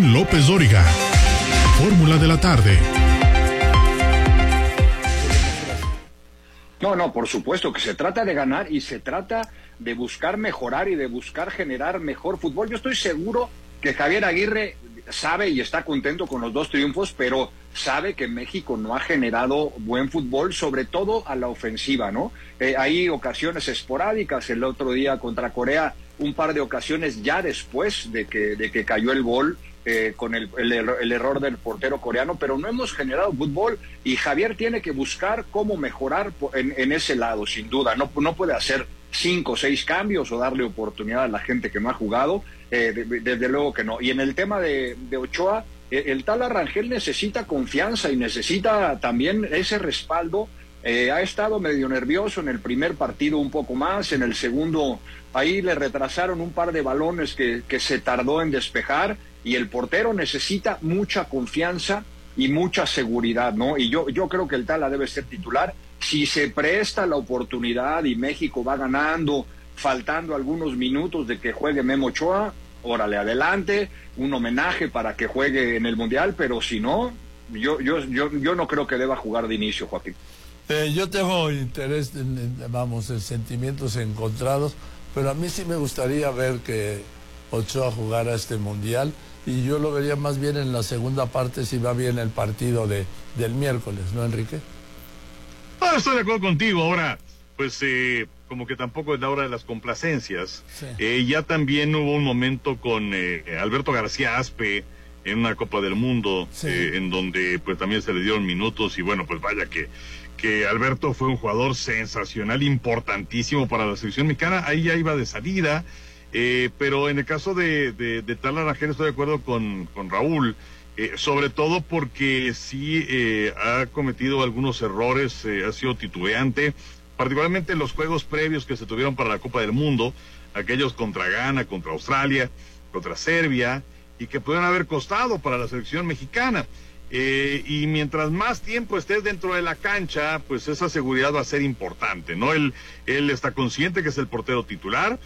Joaquín López Dóriga. Fórmula de la tarde. No, por supuesto que se trata de ganar y se trata de buscar mejorar y de buscar generar mejor fútbol. Yo estoy seguro que Javier Aguirre sabe y está contento con los 2 triunfos, pero sabe que México no ha generado buen fútbol, sobre todo a la ofensiva, ¿no? Hay ocasiones esporádicas, el otro día contra Corea, un par de ocasiones ya después de que cayó el gol, con el error del portero coreano, pero no hemos generado fútbol y Javier tiene que buscar cómo mejorar en ese lado, sin duda. No puede hacer 5 o 6 cambios o darle oportunidad a la gente que no ha jugado, desde luego que no. Y en el tema de Ochoa, el tal Rangel necesita confianza y necesita también ese respaldo. Ha estado medio nervioso en el primer partido, un poco más, en el segundo ahí le retrasaron un par de balones que se tardó en despejar, y el portero necesita mucha confianza y mucha seguridad, ¿no? Y yo creo que el Tala debe ser titular. Si se presta la oportunidad y México va ganando, faltando algunos minutos de que juegue Memo Ochoa, órale, adelante, un homenaje para que juegue en el Mundial, pero si no, yo no creo que deba jugar de inicio, Joaquín. Yo tengo interés, en sentimientos encontrados, pero a mí sí me gustaría ver que Ochoa jugara este Mundial, y yo lo vería más bien en la segunda parte si va bien el partido del miércoles, ¿no, Enrique? Estoy de acuerdo contigo. Ahora, pues como que tampoco es la hora de las complacencias. Sí. Ya también hubo un momento con Alberto García Aspe en una Copa del Mundo, sí, en donde pues también se le dieron minutos, y bueno, pues vaya que Alberto fue un jugador sensacional, importantísimo para la selección mexicana. Ahí ya iba de salida. Pero en el caso de Tala Rangel estoy de acuerdo con Raúl, sobre todo porque sí ha cometido algunos errores, ha sido titubeante, particularmente en los juegos previos que se tuvieron para la Copa del Mundo, aquellos contra Ghana, contra Australia, contra Serbia, y que pudieron haber costado para la selección mexicana. Y mientras más tiempo estés dentro de la cancha, pues esa seguridad va a ser importante, ¿no? Él está consciente que es el portero titular,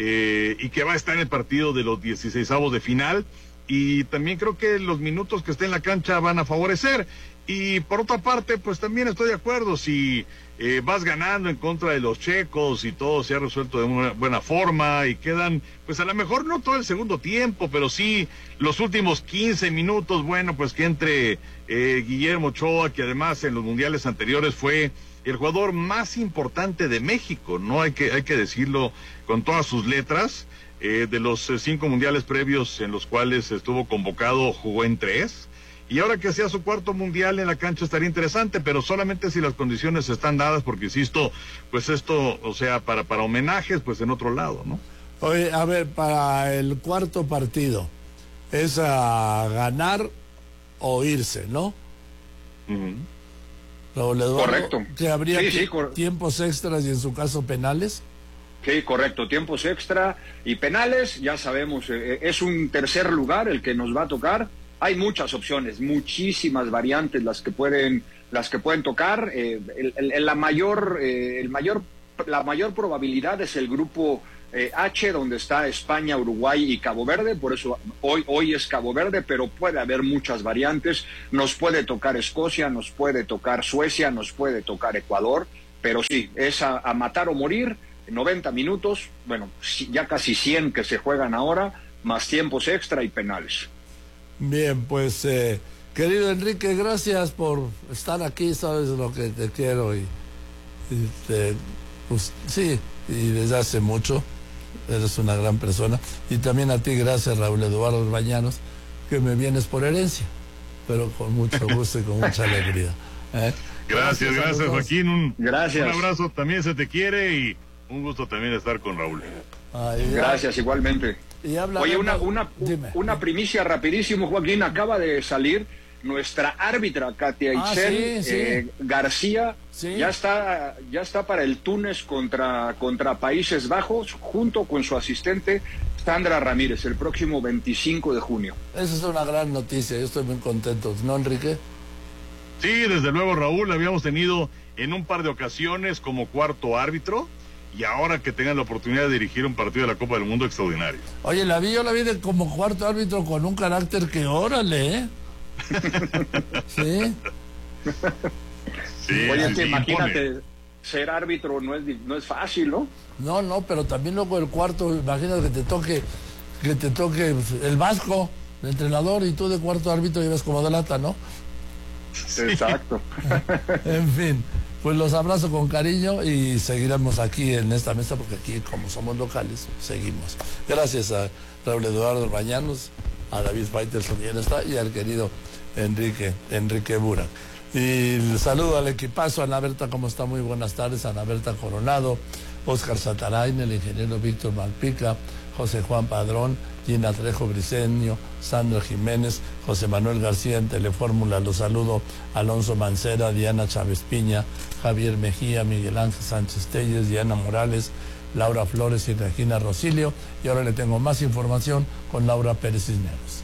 y que va a estar en el partido de los 16avos de final, y también creo que los minutos que esté en la cancha van a favorecer. Y por otra parte, pues también estoy de acuerdo, si vas ganando en contra de los checos y todo se ha resuelto de una buena forma y quedan, pues a lo mejor no todo el segundo tiempo, pero sí los últimos 15 minutos, bueno, pues que entre Guillermo Ochoa, que además en los mundiales anteriores fue el jugador más importante de México, ¿no? Hay que decirlo con todas sus letras. De los 5 mundiales previos en los cuales estuvo convocado, jugó en 3. Y ahora que sea su 4º mundial en la cancha estaría interesante, pero solamente si las condiciones están dadas, porque insisto, pues esto, o sea, para homenajes, pues en otro lado, ¿no? Oye, a ver, para el 4º partido, es a ganar o irse, ¿no? Raúl Eduardo, correcto. ¿Que habría tiempos extras y en su caso penales? Sí, correcto, tiempos extra y penales, ya sabemos, es un tercer lugar el que nos va a tocar. Hay muchas opciones, muchísimas variantes las que pueden tocar. La mayor probabilidad es el grupo H, donde está España, Uruguay y Cabo Verde. Por eso hoy es Cabo Verde, pero puede haber muchas variantes. Nos puede tocar Escocia, nos puede tocar Suecia, nos puede tocar Ecuador, pero sí, es a matar o morir. 90 minutos, bueno, ya casi 100 que se juegan ahora, más tiempos extra y penales. Bien, pues querido Enrique, gracias por estar aquí, sabes lo que te quiero y pues sí, y desde hace mucho eres una gran persona, y también a ti gracias, Raúl Eduardo Bañanos, que me vienes por herencia, pero con mucho gusto y con mucha alegría. Gracias Joaquín, gracias. Un abrazo, también se te quiere, y un gusto también estar con Raúl. Gracias, igualmente. Oye, una primicia rapidísimo, Joaquín, acaba de salir nuestra árbitra Katia Itzel García, sí. ya está para el Túnez contra Países Bajos, junto con su asistente Sandra Ramírez, el próximo 25 de junio. Esa es una gran noticia, yo estoy muy contento, ¿no, Enrique? Sí, desde luego, Raúl, habíamos tenido en un par de ocasiones como cuarto árbitro, y ahora que tengan la oportunidad de dirigir un partido de la Copa del Mundo, extraordinario. Oye, yo la vi de como cuarto árbitro con un carácter que órale, ¿eh? Sí. Sí, oye, imagínate, ser árbitro no es fácil, ¿no? No, pero también luego el cuarto, imagínate que te toque el Vasco, el entrenador, y tú de cuarto árbitro llevas como de lata, ¿no? Sí. Exacto. En fin, pues los abrazo con cariño y seguiremos aquí en esta mesa, porque aquí, como somos locales, seguimos. Gracias a Raúl Eduardo Bañanos, a David Faitelson, y al querido Enrique Burak. Y el saludo al equipazo. Ana Berta, ¿cómo está? Muy buenas tardes. Ana Berta Coronado, Óscar Satarain, el ingeniero Víctor Malpica, José Juan Padrón, Gina Trejo Briceño, Sandra Jiménez, José Manuel García en Telefórmula, los saludo, Alonso Mancera, Diana Chávez Piña, Javier Mejía, Miguel Ángel Sánchez Telles, Diana Morales, Laura Flores y Regina Rosilio. Y ahora le tengo más información con Laura Pérez Cisneros.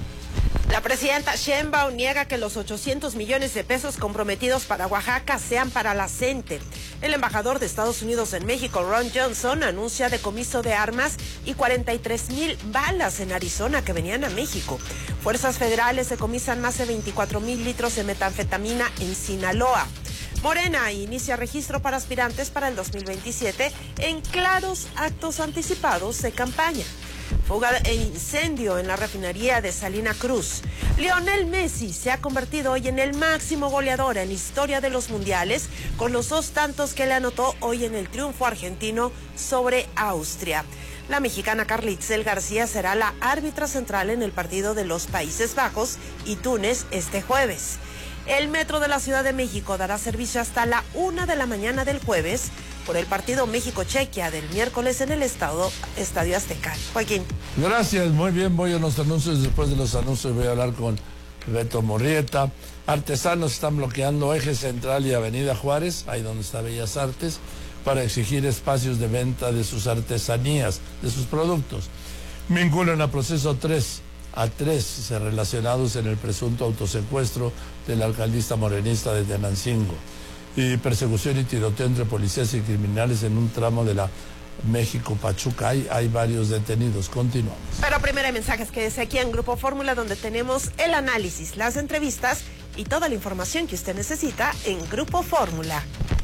La presidenta Sheinbaum niega que los 800 millones de pesos comprometidos para Oaxaca sean para la CENTE. El embajador de Estados Unidos en México, Ron Johnson, anuncia decomiso de armas y 43,000 balas en Arizona que venían a México. Fuerzas federales decomisan más de 24,000 litros de metanfetamina en Sinaloa. Morena inicia registro para aspirantes para el 2027 en claros actos anticipados de campaña. Fuga e incendio en la refinería de Salina Cruz. Lionel Messi se ha convertido hoy en el máximo goleador en la historia de los mundiales, con los 2 tantos que le anotó hoy en el triunfo argentino sobre Austria. La mexicana Carlitzel García será la árbitra central en el partido de los Países Bajos y Túnez este jueves. El metro de la Ciudad de México dará servicio hasta la 1 de la mañana del jueves por el partido México-Chequia del miércoles en el Estadio Azteca. Joaquín. Gracias, muy bien, voy a los anuncios. Después de los anuncios voy a hablar con Beto Murrieta. Artesanos están bloqueando Eje Central y Avenida Juárez, ahí donde está Bellas Artes, para exigir espacios de venta de sus artesanías, de sus productos. Vinculan a proceso a tres relacionados en el presunto autosecuestro de la alcaldista morenista de Tenancingo. Y persecución y tiroteo entre policías y criminales en un tramo de la México-Pachuca. Hay varios detenidos. Continuamos. Pero primero hay mensajes. Quédese aquí en Grupo Fórmula, donde tenemos el análisis, las entrevistas y toda la información que usted necesita en Grupo Fórmula.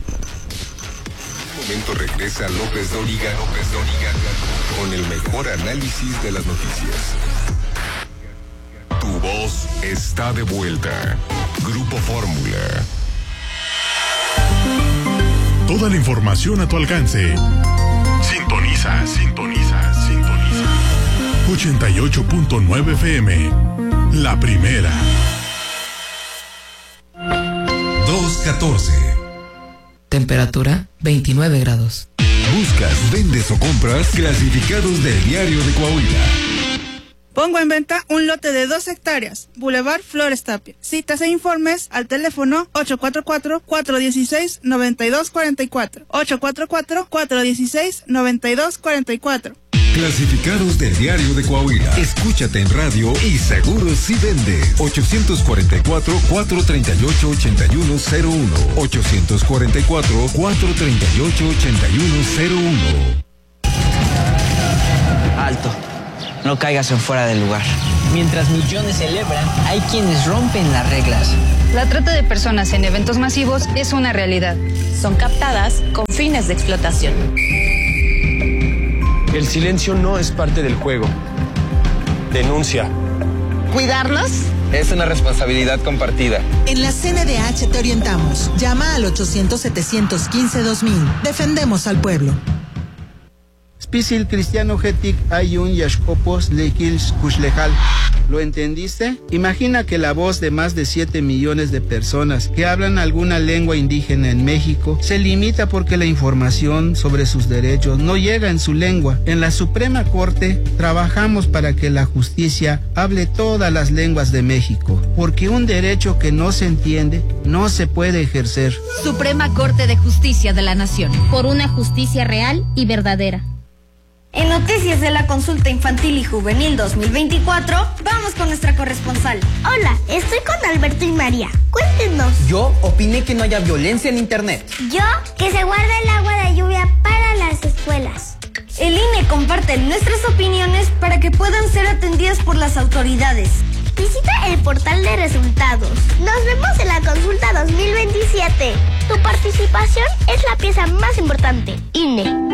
En un momento regresa López Dóriga con el mejor análisis de las noticias. Tu voz está de vuelta. Grupo Fórmula. Toda la información a tu alcance. Sintoniza 88.9 FM. La primera. 2:14. Temperatura 29 grados. Buscas, vendes o compras clasificados del Diario de Coahuila. Pongo en venta un lote de 2 hectáreas, Boulevard Flores Tapia. Citas e informes al teléfono 844-416-9244. 844-416-9244. Clasificados del Diario de Coahuila. Escúchate en radio y seguro si vendes. 844-438-8101. 844-438-8101. Alto. No caigas en fuera del lugar. Mientras millones celebran, hay quienes rompen las reglas. La trata de personas en eventos masivos es una realidad. Son captadas con fines de explotación. El silencio no es parte del juego. Denuncia. ¿Cuidarnos? Es una responsabilidad compartida. En la CNDH te orientamos. Llama al 800-715-2000. Defendemos al pueblo. Spisil cristiano getic ayun yashkopos lekils kushlejal. ¿Lo entendiste? Imagina que la voz de más de 7 millones de personas que hablan alguna lengua indígena en México se limita porque la información sobre sus derechos no llega en su lengua. En la Suprema Corte trabajamos para que la justicia hable todas las lenguas de México, porque un derecho que no se entiende no se puede ejercer. Suprema Corte de Justicia de la Nación, por una justicia real y verdadera. En Noticias de la Consulta Infantil y Juvenil 2024, vamos con nuestra corresponsal. Hola, estoy con Alberto y María. Cuéntenos. Yo opiné que no haya violencia en internet. Yo, que se guarde el agua de lluvia para la las escuelas. El INE comparte nuestras opiniones para que puedan ser atendidas por las autoridades. Visita el portal de resultados. Nos vemos en la consulta 2027. Tu participación es la pieza más importante. INE.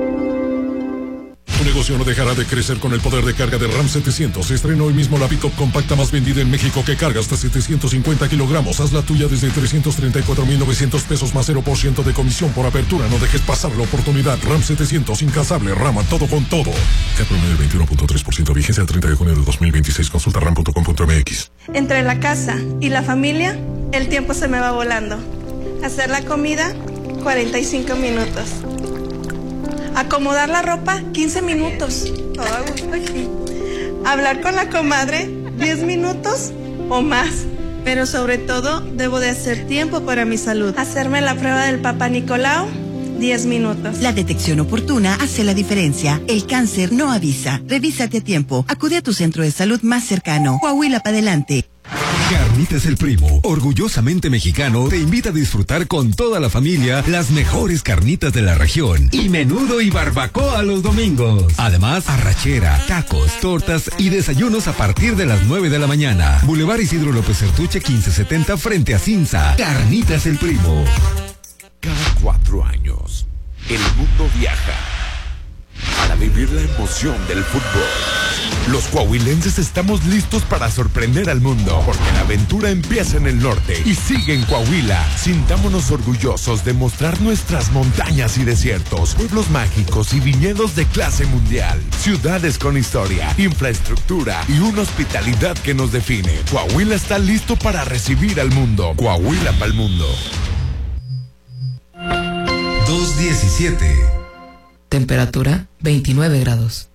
Tu negocio no dejará de crecer con el poder de carga de RAM 700. Estrena hoy mismo la pick-up compacta más vendida en México, que carga hasta 750 kilogramos. Haz la tuya desde 334,900 pesos más 0% de comisión por apertura. No dejes pasar la oportunidad. RAM 700, incansable, RAM a todo con todo. CAT promedio del 21.3%, vigencia el 30 de junio de 2026. Consulta ram.com.mx. Entre la casa y la familia, el tiempo se me va volando. Hacer la comida, 45 minutos. Acomodar la ropa, 15 minutos. Todo a gusto aquí. Hablar con la comadre, 10 minutos o más. Pero sobre todo, debo de hacer tiempo para mi salud. Hacerme la prueba del Papa Nicolau, 10 minutos. La detección oportuna hace la diferencia. El cáncer no avisa. Revísate a tiempo. Acude a tu centro de salud más cercano. Coahuila para adelante. Carnitas El Primo, orgullosamente mexicano, te invita a disfrutar con toda la familia las mejores carnitas de la región y menudo y barbacoa los domingos. Además, arrachera, tacos, tortas y desayunos a partir de las 9 de la mañana. Boulevard Isidro López Certuche 1570 frente a Cinza. Carnitas El Primo. Cada 4 años, el mundo viaja para vivir la emoción del fútbol. Los coahuilenses estamos listos para sorprender al mundo, porque la aventura empieza en el norte y sigue en Coahuila. Sintámonos orgullosos de mostrar nuestras montañas y desiertos, pueblos mágicos y viñedos de clase mundial, ciudades con historia, infraestructura y una hospitalidad que nos define. Coahuila está listo para recibir al mundo. Coahuila para el mundo. 2:17. Temperatura 29 grados.